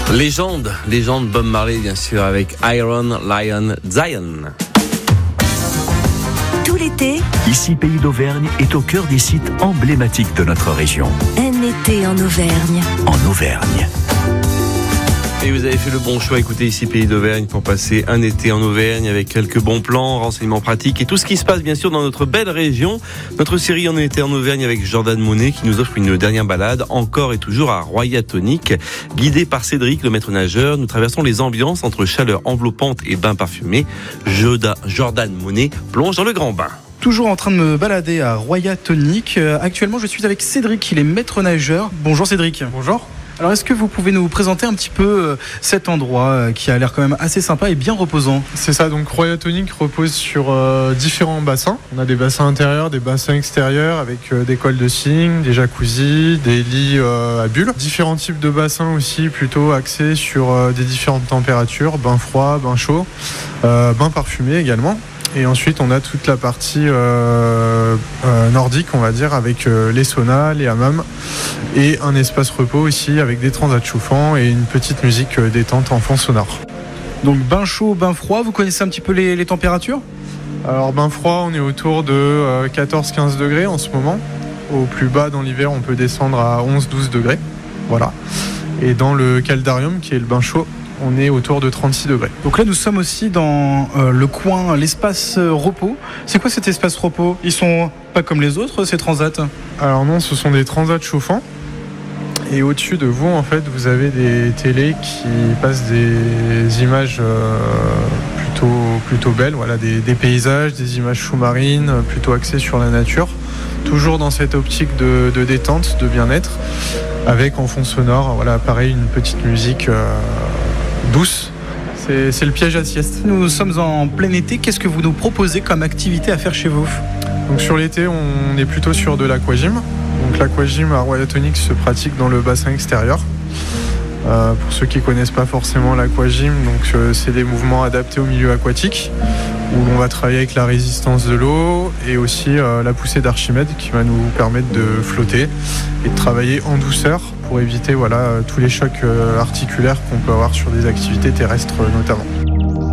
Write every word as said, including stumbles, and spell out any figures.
Légende, légende Bob Marley bien sûr avec Iron Lion Zion. Tout l'été, Ici Pays d'Auvergne est au cœur des sites emblématiques de notre région. un été en Auvergne. En Auvergne. Et vous avez fait le bon choix, écoutez ici Pays d'Auvergne pour passer un été en Auvergne avec quelques bons plans, renseignements pratiques et tout ce qui se passe bien sûr dans notre belle région. Notre série en été en Auvergne avec Jordan Monet qui nous offre une dernière balade encore et toujours à Royatonic. Guidé par Cédric, le maître nageur, nous traversons les ambiances entre chaleur enveloppante et bain parfumé. Jordan Monet plonge dans le grand bain. Toujours en train de me balader à Royatonic. Euh, actuellement, je suis avec Cédric, il est maître nageur. Bonjour Cédric. Bonjour. Alors, est-ce que vous pouvez nous présenter un petit peu euh, cet endroit euh, qui a l'air quand même assez sympa et bien reposant? C'est ça, donc Royatonic repose sur euh, différents bassins. On a des bassins intérieurs, des bassins extérieurs avec euh, des cols de cygne, des jacuzzis, des lits euh, à bulles. Différents types de bassins aussi plutôt axés sur euh, des différentes températures, bain froid, bain chaud, euh, bain parfumé également. Et ensuite, on a toute la partie euh, euh, nordique, on va dire, avec euh, les saunas, les hammams et un espace repos aussi avec des transats chauffants et une petite musique euh, détente en fond sonore. Donc, bain chaud, bain froid, vous connaissez un petit peu les, les températures? Alors, bain froid, on est autour de euh, quatorze à quinze degrés en ce moment. Au plus bas, dans l'hiver, on peut descendre à onze à douze degrés. Voilà. Et dans le caldarium, qui est le bain chaud, on est autour de trente-six degrés. Donc là, nous sommes aussi dans euh, le coin, l'espace euh, repos. C'est quoi cet espace repos? Ils sont pas comme les autres, ces transats? Alors non, ce sont des transats chauffants. Et au-dessus de vous, en fait, vous avez des télés qui passent des images euh, plutôt, plutôt belles. Voilà, des, des paysages, des images sous-marines, plutôt axées sur la nature. Toujours dans cette optique de, de détente, de bien-être, avec en fond sonore, voilà, pareil, une petite musique euh, douce. C'est, c'est le piège à sieste. Nous sommes en plein été. Qu'est-ce que vous nous proposez comme activité à faire chez vous? Donc sur l'été, on est plutôt sur de l'aquagym. Donc l'aquagym à Royatonic se pratique dans le bassin extérieur. Euh, pour ceux qui ne connaissent pas forcément l'aquagym, donc euh, c'est des mouvements adaptés au milieu aquatique où on va travailler avec la résistance de l'eau et aussi euh, la poussée d'Archimède qui va nous permettre de flotter et de travailler en douceur pour éviter voilà, tous les chocs euh, articulaires qu'on peut avoir sur des activités terrestres euh, notamment.